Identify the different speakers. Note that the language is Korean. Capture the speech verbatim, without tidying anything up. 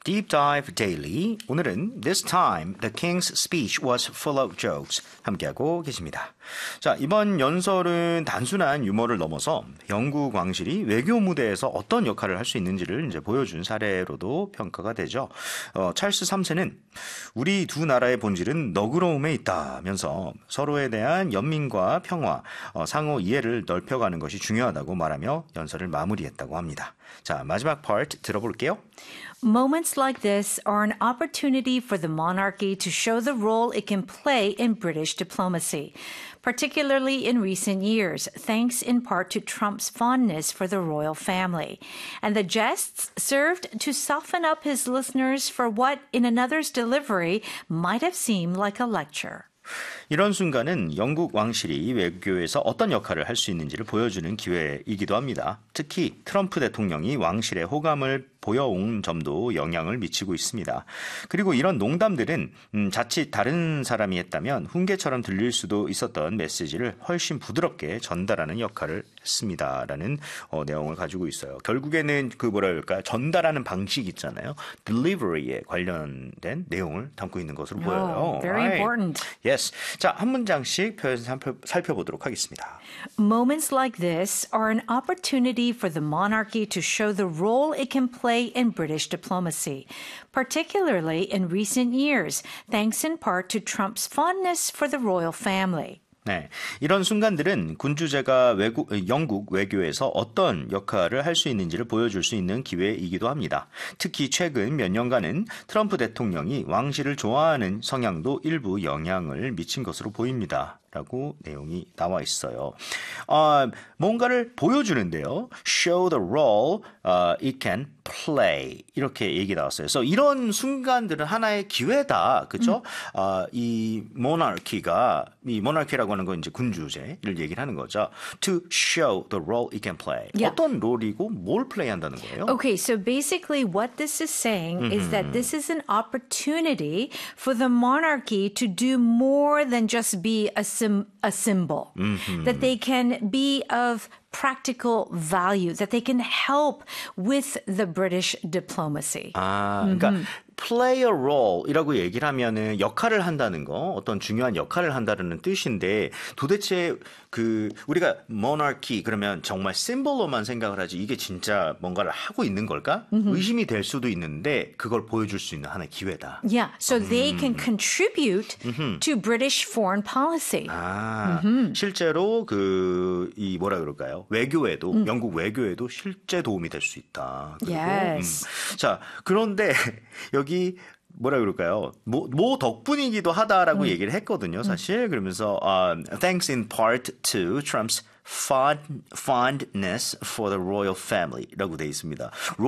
Speaker 1: Deep Dive Daily. 오늘은 This time the king's speech was full of jokes 함께하고 계십니다. 자, 이번 연설은 단순한 유머를 넘어서 영국 왕실이 외교 무대에서 어떤 역할을 할 수 있는지를 이제 보여준 사례로도 평가가 되죠. 어, 찰스 삼 세는 우리 두 나라의 본질은 너그러움에 있다면서 서로에 대한 연민과 평화, 어, 상호 이해를 넓혀가는 것이 중요하다고 말하며 연설을 마무리했다고 합니다. 자, 마지막 파트 들어볼게요.
Speaker 2: Moments like this are an opportunity for the monarchy to show the role it can play in British diplomacy, particularly in recent years, thanks in part to Trump's fondness for the royal family. And the jests served to soften up his listeners for what, in another's delivery, might have seemed like a lecture.
Speaker 1: 이런 순간은 영국 왕실이 외교에서 어떤 역할을 할 수 있는지를 보여주는 기회이기도 합니다. 특히 트럼프 대통령이 왕실에 호감을 보여온 점도 영향을 미치고 있습니다. 그리고 이런 농담들은 음, 자칫 다른 사람이 했다면 훈계처럼 들릴 수도 있었던 메시지를 훨씬 부드럽게 전달하는 역할을 했습니다라는 어, 내용을 가지고 있어요. 결국에는 그 뭐라 그럴까요? 전달하는 방식 있잖아요. delivery에 관련된 내용을 담고 있는 것으로 보여요.
Speaker 2: Oh, very
Speaker 1: right.
Speaker 2: important.
Speaker 1: Yes. 자, 한 문장씩 표현 살펴, 살펴보도록 하겠습니다.
Speaker 2: Moments like this are an opportunity for the monarchy to show the role it can play in British diplomacy, particularly in recent years, thanks in part to Trump's fondness for the royal family.
Speaker 1: 네, 이런 순간들은 군주제가 외국, 영국 외교에서 어떤 역할을 할 수 있는지를 보여줄 수 있는 기회이기도 합니다. 특히 최근 몇 년간은 트럼프 대통령이 왕실을 좋아하는 성향도 일부 영향을 미친 것으로 보입니다. 라고 내용이 나와 있어요. 어, 뭔가를 보여주는데요. Show the role uh, it can play. 이렇게 얘기 나왔어요. 그래서 이런 순간들은 하나의 기회다. 그죠? 음. 어, 이 monarchy가, 이 monarchy라고 하는 건 이제 군주제를 얘기를 하는 거죠. To show the role it can play. Yeah. 어떤 롤이고 뭘 플레이한다는 거예요?
Speaker 2: Okay, so basically what this is saying mm-hmm. is that this is an opportunity for the monarchy to do more than just be a a symbol, mm-hmm. that they can be of practical value, that they can help with the British diplomacy.
Speaker 1: 아, 그러니까 mm-hmm. play a role이라고 얘기를 하면은 역할을 한다는 거, 어떤 중요한 역할을 한다는 뜻인데 도대체 그 우리가 monarchy 그러면 정말 심볼로만 생각을 하지 이게 진짜 뭔가를 하고 있는 걸까? Mm-hmm. 의심이 될 수도 있는데 그걸 보여줄 수 있는 하나의 기회다.
Speaker 2: Yeah, so
Speaker 1: 음.
Speaker 2: they can contribute mm-hmm. to British foreign policy.
Speaker 1: 아,
Speaker 2: mm-hmm.
Speaker 1: 실제로 그 이 뭐라 그럴까요? 외교에도 음. 영국 외교에도 실제 도움이 될 수 있다. 그리고,
Speaker 2: yes.
Speaker 1: 음. 자, 그런데 여기 뭐라 그럴까요? 모, 모 덕분이기도 하다라고 음. 얘기를 했거든요, 사실. 음. 그러면서 um, thanks in part to Trump's fond, fondness for the royal family라고 돼 있습니다.